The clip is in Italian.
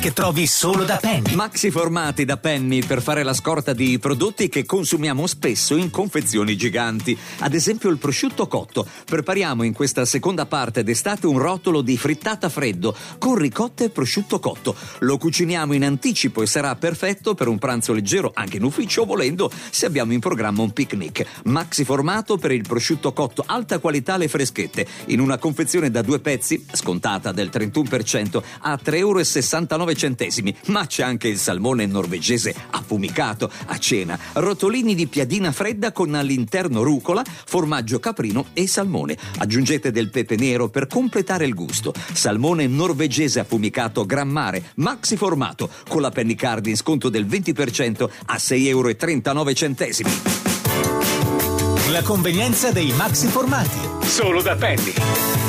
che trovi solo da Penny. Maxi formati da Penny per fare la scorta di prodotti che consumiamo spesso in confezioni giganti. Ad esempio il prosciutto cotto. Prepariamo in questa seconda parte d'estate un rotolo di frittata freddo con ricotta e prosciutto cotto. Lo cuciniamo in anticipo e sarà perfetto per un pranzo leggero, anche in ufficio, volendo, se abbiamo in programma un picnic. Maxi formato per il prosciutto cotto, alta qualità, le freschette, in una confezione da 2 pezzi, scontata del 31%, a €3,69. Ma c'è anche il salmone norvegese affumicato a cena, rotolini di piadina fredda con all'interno rucola, formaggio caprino e salmone. Aggiungete del pepe nero per completare il gusto. Salmone norvegese affumicato grammare, maxi formato, con la Penny Card in sconto del 20% a €6,39. La convenienza dei maxi formati. Solo da Penny.